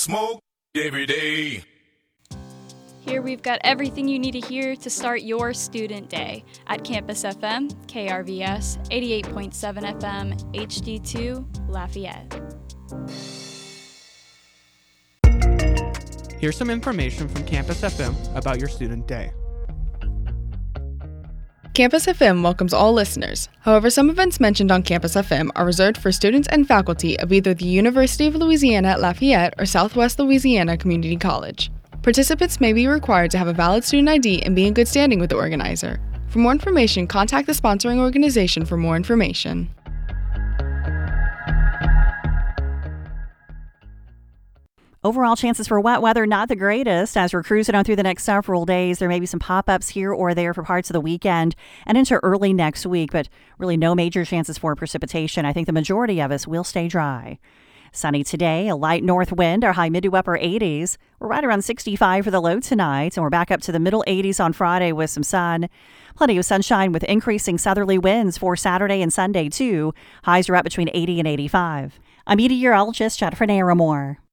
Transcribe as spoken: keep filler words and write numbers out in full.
Smoke every day. Here we've got everything you need to hear to start your student day at Campus F M, K R V S, eighty-eight point seven F M, H D two, Lafayette. Here's some information from Campus F M about your student day. Campus F M welcomes all listeners. However, some events mentioned on Campus F M are reserved for students and faculty of either the University of Louisiana at Lafayette or Southwest Louisiana Community College. Participants may be required to have a valid student I D and be in good standing with the organizer. For more information, contact the sponsoring organization for more information. Overall chances for wet weather not the greatest. As we're cruising on through the next several days, there may be some pop-ups here or there for parts of the weekend and into early next week, but really no major chances for precipitation. I think the majority of us will stay dry. Sunny today, a light north wind, our high mid to upper eighties. We're right around sixty-five for the low tonight, and we're back up to the middle eighties on Friday with some sun. Plenty of sunshine with increasing southerly winds for Saturday and Sunday, too. Highs are up between eighty and eighty-five. I'm meteorologist Jennifer Naramore.